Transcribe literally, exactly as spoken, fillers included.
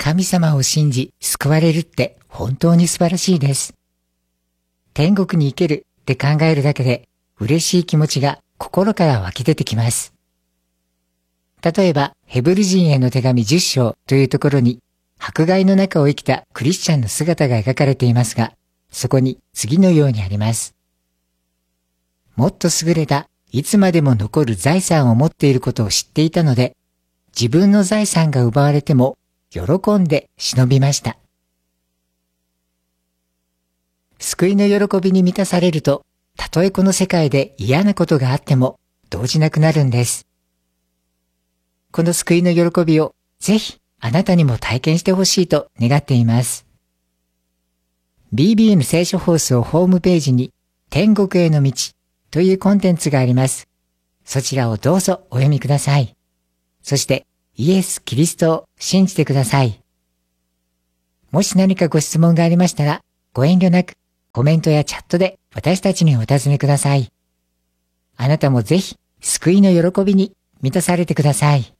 神様を信じ救われるって本当に素晴らしいです。天国に行けるって考えるだけで嬉しい気持ちが心から湧き出てきます。例えば、ヘブル人への手紙じゅっ章というところに、迫害の中を生きたクリスチャンの姿が描かれていますが、そこに次のようにあります。もっと優れた、いつまでも残る財産を持っていることを知っていたので、自分の財産が奪われても、喜んで忍びました。救いの喜びに満たされると、たとえこの世界で嫌なことがあっても、動じなくなるんです。この救いの喜びを、ぜひ、あなたにも体験してほしいと願っています。ビービーエヌ 聖書放送ホームページに、天国への道というコンテンツがあります。そちらをどうぞお読みください。そして、イエス・キリストを信じてください。もし何かご質問がありましたら、ご遠慮なくコメントやチャットで私たちにお尋ねください。あなたもぜひ救いの喜びに満たされてください。